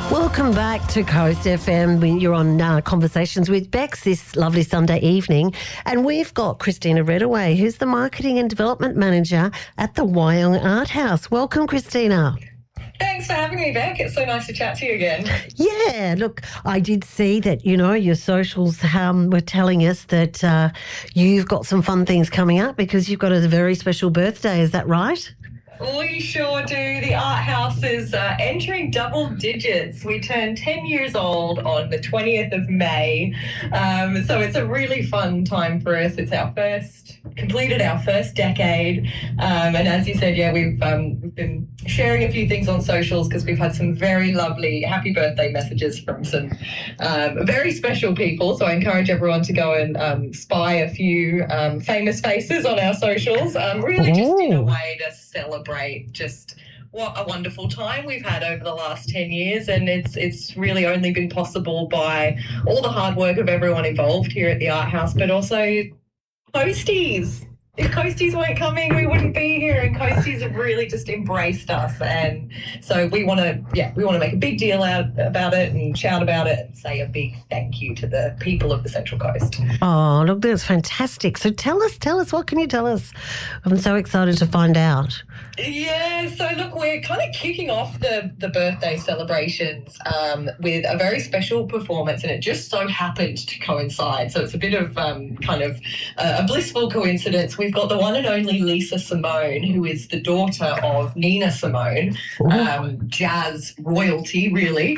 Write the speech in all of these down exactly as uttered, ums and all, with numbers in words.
Welcome back to Coast F M. You're on uh, Conversations with Bex this lovely Sunday evening. And we've got Christina Redaway, who's the Marketing and Development Manager at the Wyong Art House. Welcome, Christina. Thanks for having me, Beck. It's so nice to chat to you again. Yeah, look, I did see that, you know, your socials um, were telling us that uh, you've got some fun things coming up because you've got a very special birthday. Is that right? We sure do. The art house is uh, entering double digits. We turn ten years old on the twentieth of May. Um, so it's a really fun time for us. It's our first, completed our first decade. Um, and as you said, yeah, we've, um, we've been sharing a few things on socials because we've had some very lovely happy birthday messages from some um, very special people. So I encourage everyone to go and um, spy a few um, famous faces on our socials. Um, really just in a way to celebrate just what a wonderful time we've had over the last ten years, and it's it's really only been possible by all the hard work of everyone involved here at the Art House, but also Coasties. If Coasties weren't coming, we wouldn't be here, and Coasties have really just embraced us, and so we want to, yeah, we want to make a big deal out about it and shout about it and say a big thank you to the people of the Central Coast. Oh, look, that's fantastic. So tell us, tell us, what can you tell us? I'm so excited to find out. Yeah, so look, we're kind of kicking off the, the birthday celebrations um, with a very special performance, and it just so happened to coincide. So it's a bit of um, kind of uh, a blissful coincidence. We've got the one and only Lisa Simone, who is the daughter of Nina Simone, um, jazz royalty, really.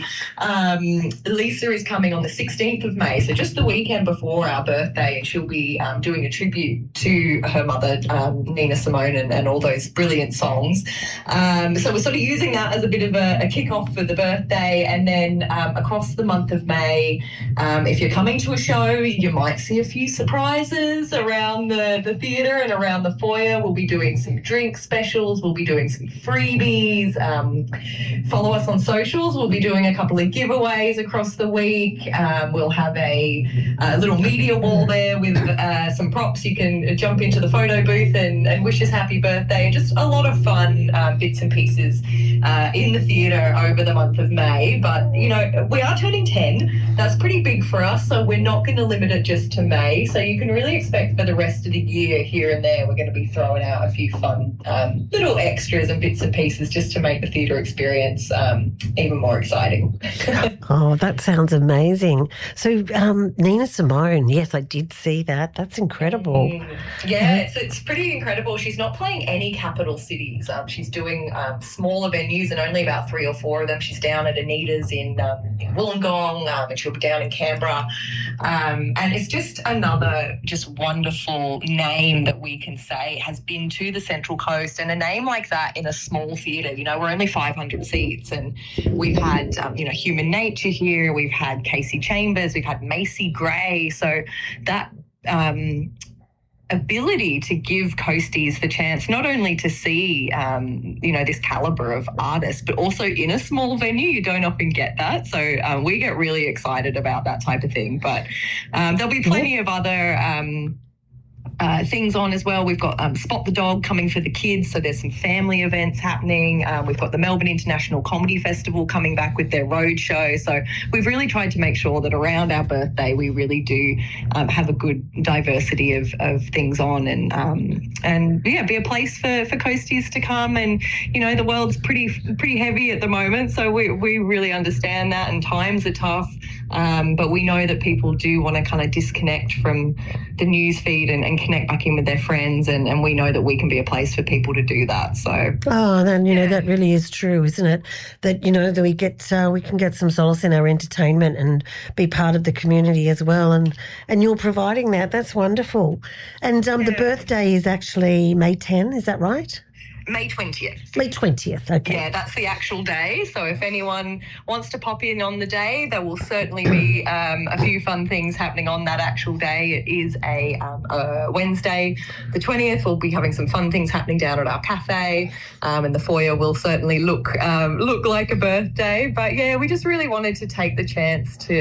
Um, Lisa is coming on the sixteenth of May, so just the weekend before our birthday, and she'll be um, doing a tribute to her mother, um, Nina Simone, and, and all those brilliant songs. Um, so we're sort of using that as a bit of a, a kick-off for the birthday, and then um, across the month of May, um, if you're coming to a show, you might see a few surprises around the, the theatre and around the foyer. We'll be doing some drink specials, we'll be doing some freebies. Um, follow us on socials. We'll be doing a couple of giveaways across the week. Um, we'll have a, a little media wall there with uh, some props. You can jump into the photo booth and, and wish us happy birthday, and just a lot of fun um, bits and pieces uh, in the theatre over the month of May. But, you know, we are turning ten. That's pretty big for us, so we're not going to limit it just to May. So you can really expect for the rest of the year, here and there, we're going to be throwing out a few fun um, little extras and bits and pieces just to make the theatre experience um, even more exciting. Oh, that sounds amazing. So um, Nina Simone, yes, I did see that. That's incredible. Mm, yeah, it's, it's pretty incredible. She's not playing any capital cities. Um, she's doing um, smaller venues, and only about three or four of them. She's down at Anita's in, um, in Wollongong, um, and she'll be down in Canberra. Um, and it's just another just wonderful name that we can say has been to the Central Coast, and a name like that in a small theatre. You know, we're only five hundred seats, and we've had, um, you know, Human Nature here, we've had Casey Chambers, we've had Macy Gray. So that um, ability to give Coasties the chance not only to see, um, you know, this calibre of artists, but also in a small venue. You don't often get that. So um, we get really excited about that type of thing. But um, there'll be plenty of other um, Uh, things on as well. We've got um, Spot the Dog coming for the kids, so there's some family events happening. Um, we've got the Melbourne International Comedy Festival coming back with their road show. So we've really tried to make sure that around our birthday we really do um, have a good diversity of, of things on, and um, and yeah, be a place for, for Coasties to come. And you know, the world's pretty pretty heavy at the moment, so we we really understand that, and times are tough. Um, but we know that people do want to kind of disconnect from the news feed and, and connect back in with their friends, and, and we know that we can be a place for people to do that. So, oh, then you know that really is true, isn't it? That you know that we get uh, we can get some solace in our entertainment and be part of the community as well, and and you're providing that. That's wonderful. And um, the birthday is actually May tenth. Is that right? May twentieth. May twentieth, okay. Yeah, that's the actual day. So if anyone wants to pop in on the day, there will certainly be um, a few fun things happening on that actual day. It is a, um, a Wednesday, the twentieth. We'll be having some fun things happening down at our cafe, um, and the foyer will certainly look um, look like a birthday. But yeah, we just really wanted to take the chance to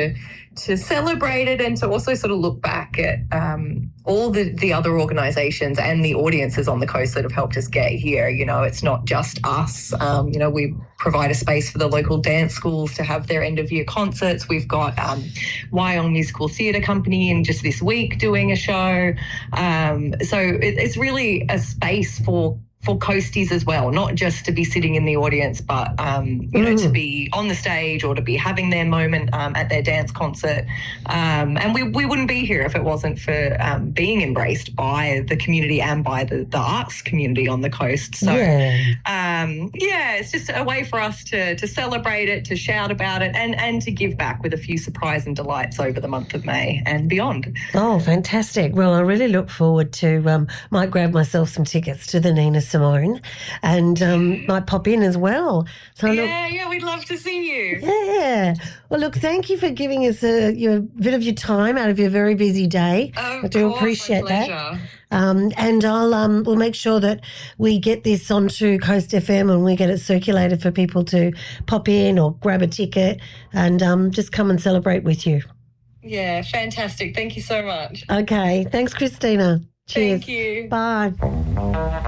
to celebrate it and to also sort of look back at um, all the, the other organisations and the audiences on the coast that have helped us get here. You know, it's not just us. Um, you know, we provide a space for the local dance schools to have their end-of-year concerts. We've got um, Wyong Musical Theatre Company in just this week doing a show. Um, so it, it's really a space for for coasties as well, not just to be sitting in the audience, but, um, you know, mm. to be on the stage or to be having their moment um, at their dance concert. Um, and we, we wouldn't be here if it wasn't for um, being embraced by the community and by the, the arts community on the coast. So, yeah. Um, yeah, it's just a way for us to to celebrate it, to shout about it, and, and to give back with a few surprise and delights over the month of May and beyond. Oh, fantastic. Well, I really look forward to, um, might grab myself some tickets to the Nina Simone and um, might pop in as well. So yeah, look, yeah, we'd love to see you. Yeah. Well, look, thank you for giving us a, your, bit of your time out of your very busy day. Of I do course, appreciate my that. pleasure. Um, and I'll um, we'll make sure that we get this onto Coast F M and we get it circulated for people to pop in or grab a ticket and um, just come and celebrate with you. Yeah, fantastic. Thank you so much. Okay. Thanks, Christina. Cheers. Thank you. Bye.